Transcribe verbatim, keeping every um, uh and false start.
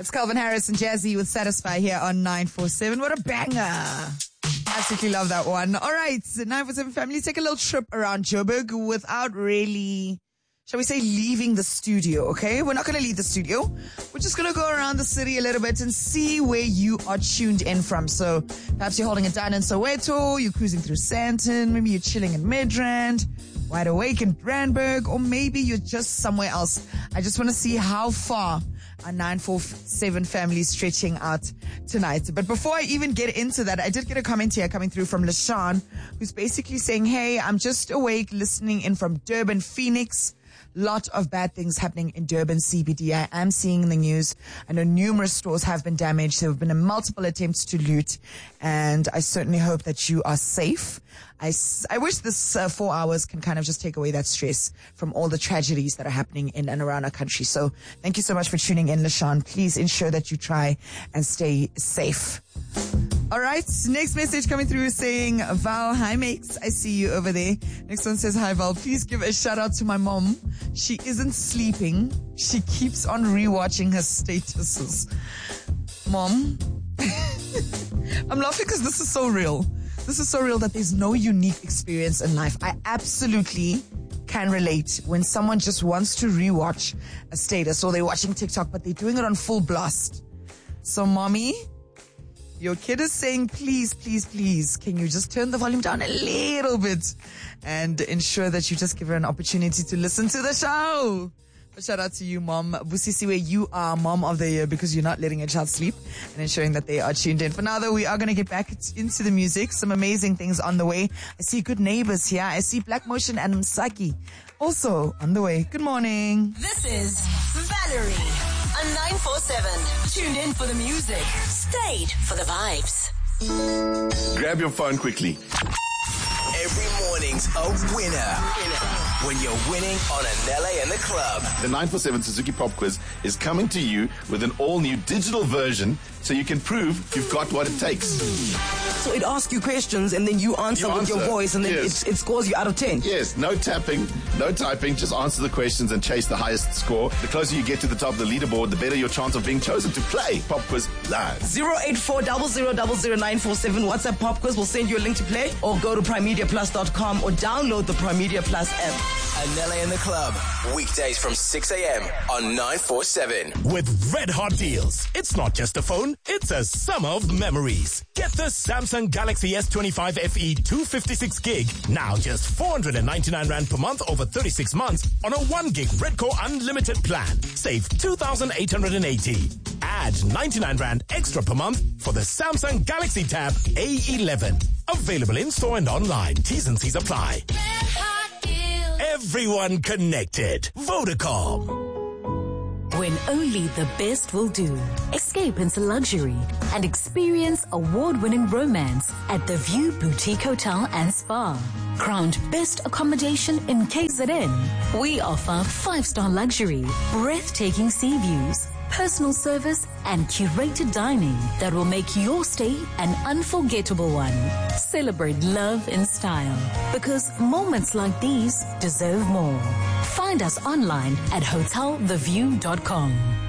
It's Calvin Harris and Jazzy with Satisfy here on nine four seven. What a banger. Absolutely love that one. All right, nine four seven family, take a little trip around Joburg without really, shall we say, leaving the studio, okay? We're not going to leave the studio. We're just going to go around the city a little bit and see where you are tuned in from. So perhaps you're holding it down in Soweto, you're cruising through Sandton, maybe you're chilling in Midrand, Wide Awake in Randburg, or maybe you're just somewhere else. I just want to see how far our nine four seven family is stretching out tonight. But before I even get into that, I did get a comment here coming through from LaShawn, who's basically saying, hey, I'm just awake listening in from Durban, Phoenix. Lot of bad things happening in Durban C B D. I am seeing in the news. I know numerous stores have been damaged. There have been multiple attempts to loot, and I certainly hope that you are safe. I, I wish this uh, four hours can kind of just take away that stress from all the tragedies that are happening in and around our country. So thank you so much for tuning in, LaShawn. Please ensure that you try and stay safe. All right, next message coming through saying, Val, hi mates, I see you over there. Next one says, hi Val, please give a shout out to my mom. She isn't sleeping. She keeps on rewatching her statuses. Mom, I'm laughing because this is so real. This is so real that there's no unique experience in life. I absolutely can relate when someone just wants to rewatch a status or they're watching TikTok, but they're doing it on full blast. So mommy, your kid is saying, please, please, please, can you just turn the volume down a little bit and ensure that you just give her an opportunity to listen to the show. But shout out to you, Mom. Busisiwe, you are Mom of the Year because you're not letting a child sleep and ensuring that they are tuned in. For now, though, we are going to get back into the music. Some amazing things on the way. I see Good Neighbors here. I see Black Motion and Msaki also on the way. Good morning. This is Valerie on nine four seven. Tuned in for the music. Stayed for the vibes. Grab your phone quickly. Every morning's a winner. When you're winning on Anele and the Club. The nine four seven Suzuki Pop Quiz is coming to you with an all-new digital version so you can prove you've got what it takes. So it asks you questions and then you answer, You with your answer, voice and then yes. it, it scores you out of ten. Yes, no tapping, no typing, just answer the questions and chase the highest score. The closer you get to the top of the leaderboard, the better your chance of being chosen to play Pop Quiz live. zero eight four zero zero zero zero nine four seven WhatsApp Pop Quiz. We'll send you a link to play or go to prime media plus dot com or download the Prime Media Plus app. Anele and the Club. Weekdays from six a.m. on nine four seven. With red hot deals, it's not just a phone, it's a sum of memories. Get the Samsung Galaxy S twenty-five F E two fifty-six gig, now just four hundred ninety-nine rand per month over thirty-six months on a one gig Redcore unlimited plan. Save two thousand eight hundred eighty. Add ninety-nine rand extra per month for the Samsung Galaxy Tab A eleven. Available in store and online. T's and C's apply. Everyone connected. Vodacom. When only the best will do. Escape into luxury and experience award-winning romance at the View Boutique Hotel and Spa. Crowned best accommodation in K Z N. We offer five-star luxury, breathtaking sea views, personal service, and curated dining that will make your stay an unforgettable one. Celebrate love in style, because moments like these deserve more. Find us online at hotel the view dot com.